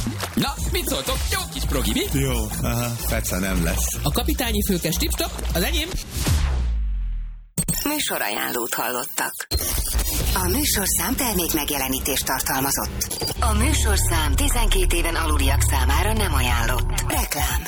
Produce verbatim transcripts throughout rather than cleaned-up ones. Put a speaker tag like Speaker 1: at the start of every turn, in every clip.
Speaker 1: Na, mit szóltok? Jó kis progi, mi?
Speaker 2: Jó, aha, feca nem lesz.
Speaker 1: A kapitányi fülke stip-stop, az enyém.
Speaker 3: Műsorajánlót hallottak. A műsorszám termék megjelenítést tartalmazott. A műsorszám tizenkét éven aluliak számára nem ajánlott. Reklám.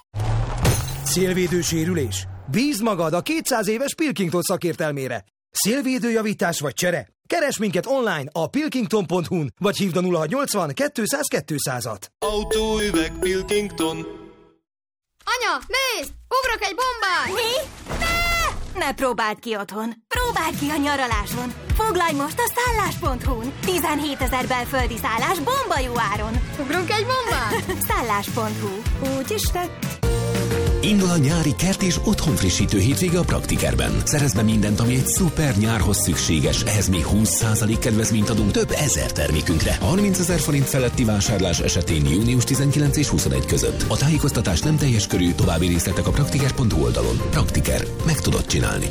Speaker 4: Szélvédő sérülés? Bízd magad a kétszáz éves Pilkington szakértelmére. Szélvédőjavítás vagy csere? Keresd minket online a pilkington pont hu-n, vagy hívd a nulla hatszáznyolcvan kétszáz kétszázat.
Speaker 5: Autóüveg Pilkington.
Speaker 6: Anya, nézd! Ugrok egy bombát!
Speaker 7: Mi? Ne! Ne próbáld ki otthon. Próbáld ki a nyaraláson. Foglalj most a szállás pont hu-n. tizenhétezer belföldi szállás bomba jó áron.
Speaker 6: Ugrunk egy bombát?
Speaker 7: szállás pont hu. Úgy is tett.
Speaker 8: Indul a nyári kert és otthonfrissítő hétvége a Praktikerben. Szerezd be mindent, ami egy szuper nyárhoz szükséges. Ehhez még húsz százalék kedvezményt adunk több ezer termékünkre. harmincezer forint feletti vásárlás esetén június tizenkilenc és huszonegy között. A tájékoztatás nem teljes körű, további részletek a praktiker pont hu oldalon. Praktiker. Meg tudod csinálni.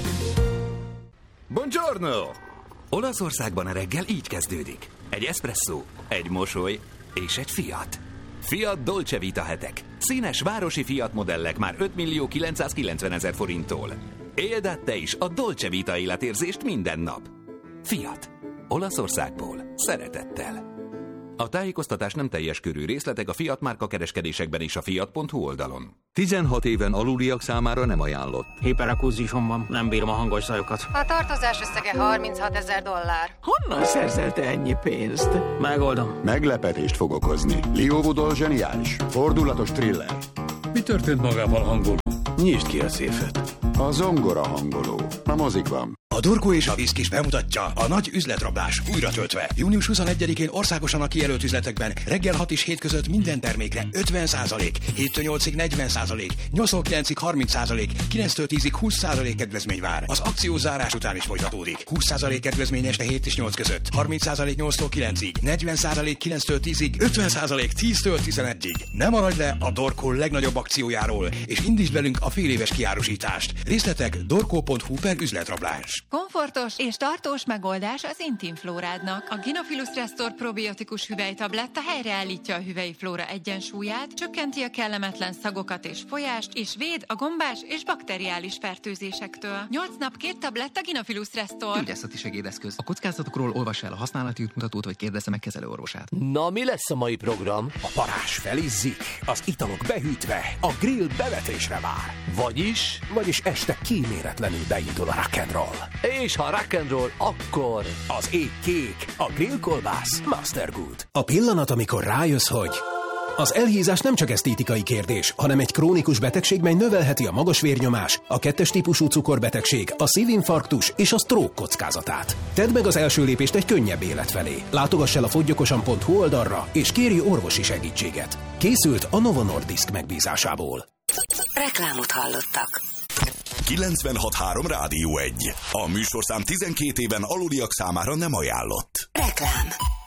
Speaker 9: Buongiorno! Olaszországban a reggel így kezdődik. Egy eszpresszó, egy mosoly és egy Fiat. Fiat Dolce Vita hetek. Színes városi Fiat modellek már öt millió kilencszázkilencvenezer forinttól. Éld át te is a Dolce Vita életérzést minden nap. Fiat. Olaszországból. Szeretettel. A tájékoztatás nem teljes körű, részletek a Fiat márka kereskedésekben és a fiat pont hu oldalon.
Speaker 10: tizenhat éven aluliak számára nem ajánlott.
Speaker 11: Hiperakúzison van, nem bírom a hangos zajokat.
Speaker 12: A tartozás összege harminchatezer dollár.
Speaker 11: Honnan szerzelte ennyi pénzt? Megoldom.
Speaker 13: Meglepetést fog okozni. Lióvodol zseniális. Fordulatos thriller.
Speaker 14: Mi történt magával a hangoló? Nyisd ki a széfet.
Speaker 13: A zongora hangoló. A mozikban.
Speaker 15: A Dorko és a Viszkis bemutatja a nagy üzletrablás újra töltve. június huszonegyedikén országosan a kijelölt üzletekben reggel hat és hét között minden termékre ötven százalék, héttől nyolcig negyven százalék, nyolctól kilencig harminc százalék, kilenctől tízig húsz százalék kedvezmény vár. Az akció zárás után is folytatódik. húsz százalék kedvezmény este hét és nyolc között, harminc százalék nyolctól kilencig, negyven százalék kilenctől tízig, ötven százalék tíztől tizenegyig. Ne maradj le a Dorko legnagyobb akciójáról, és indítsd velünk a féléves kiárusítást. Részletek dorko pont hu per üzletrablás.
Speaker 16: Komfortos és tartós megoldás az intim flórádnak. A Gynophilus Restore probiotikus hüvelytabletta helyreállítja a hüvelyflóra egyensúlyát, csökkenti a kellemetlen szagokat és folyást, és véd a gombás és bakteriális fertőzésektől. nyolc nap két tabletta Gynophilus Restore.
Speaker 17: Gyógyászati segédeszköz. A kockázatokról olvassa el a használati útmutatót, vagy kérdezze meg kezelőorvosát.
Speaker 18: Na, mi lesz a mai program?
Speaker 19: A parázs felizzik, az italok behűtve, a grill bevetésre vár.
Speaker 18: Vagyis?
Speaker 19: Vagyis este kíméletlenül beindul a rock'n'roll.
Speaker 18: És ha rock'n'roll, akkor
Speaker 19: az ég kék, a grillkolbász Master Good.
Speaker 20: A pillanat, amikor rájössz, hogy az elhízás nem csak esztétikai kérdés, hanem egy krónikus betegség, mely növelheti a magas vérnyomás, a kettes típusú cukorbetegség, a szívinfarktus és a stroke kockázatát. Tedd meg az első lépést egy könnyebb élet felé. Látogass el a fogyjokosan pont hu oldalra, és kérj orvosi segítséget. Készült a Novo Nordisk megbízásából.
Speaker 3: Reklámot hallottak.
Speaker 21: kilencvenhat három Rádió egy. A műsorszám tizenkét éven aluliak számára nem ajánlott.
Speaker 3: Reklám.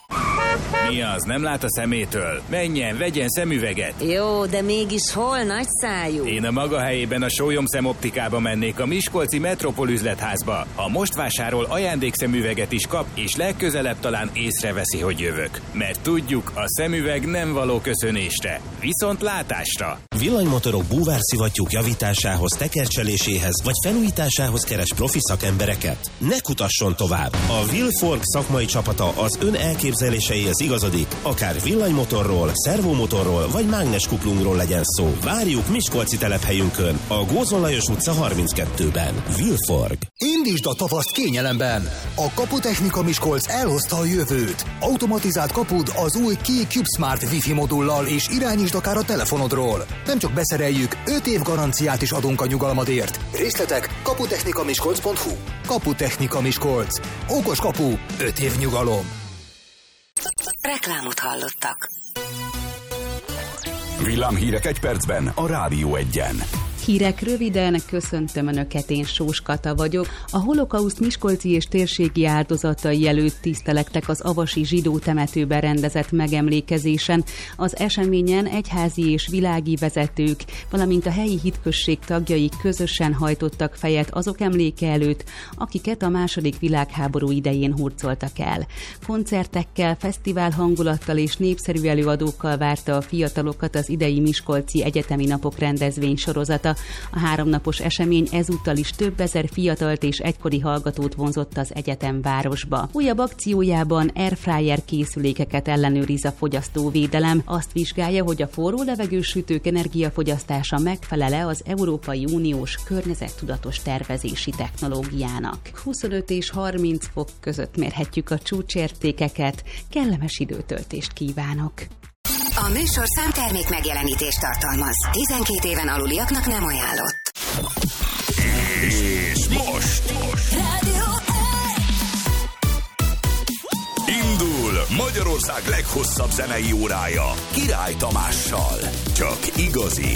Speaker 22: Mi az, nem lát a szemétől? Menjen, vegyen szemüveget!
Speaker 23: Jó, de mégis hol nagy szájú?
Speaker 22: Én a maga helyében a Sólyom optikába mennék, a miskolci Metropol üzletházba. Ha most vásárol, ajándékszemüveget is kap, és legközelebb talán észreveszi, hogy jövök. Mert tudjuk, a szemüveg nem való köszönésre, viszont látásra.
Speaker 24: Villanymotorok búvárszivattyúk javításához, tekercseléséhez vagy felújításához keres profi szakembereket? Ne kutasson tovább! A Wilforg szakmai csapata az ön elképzeléseihez igazodik, akár villanymotorról, szervomotorról vagy mágneskuplungról legyen szó. Várjuk Miskolci telephelyünkön, a Gózon Lajos utca harminckettőben. Wilforg.
Speaker 25: Indítsd a tavaszt kényelemben! A Kaputechnika Miskolc elhozta a jövőt. Automatizált kapud az új Key CubeSmart Wi-Fi modullal, és irányítsd akár a telefonodról. Nem csak beszereljük, öt év garanciát is adunk a nyugalmadért. Részletek kaputechnika miskolc pont hu. Kaputechnika Miskolc. Okos kapu, öt év nyugalom.
Speaker 3: Reklámot hallottak.
Speaker 21: Villámhírek egy percben a Rádió egyen.
Speaker 1: Hírek röviden, köszöntöm Önöket, én Sós Kata vagyok. A holokauszt miskolci és térségi áldozatai előtt tisztelektek az avasi zsidó temetőben rendezett megemlékezésen. Az eseményen egyházi és világi vezetők, valamint a helyi hitközség tagjai közösen hajtottak fejet azok emléke előtt, akiket a második világháború idején hurcoltak el. Koncertekkel, fesztivál hangulattal és népszerű előadókkal várta a fiatalokat az idei Miskolci Egyetemi Napok rendezvény sorozata. A háromnapos esemény ezúttal is több ezer fiatalt és egykori hallgatót vonzott az egyetem városba. Újabb akciójában airfryer készülékeket ellenőriz a fogyasztóvédelem. Azt vizsgálja, hogy a forró levegősütők energiafogyasztása megfelel-e az Európai Uniós környezettudatos tervezési technológiának. huszonöt és harminc fok között mérhetjük a csúcsértékeket. Kellemes időtöltést kívánok!
Speaker 3: A műsorszám termék megjelenítést tartalmaz. tizenkét éven aluliaknak nem ajánlott.
Speaker 21: És most indul Magyarország leghosszabb zenei órája Király Tamással. Csak igazi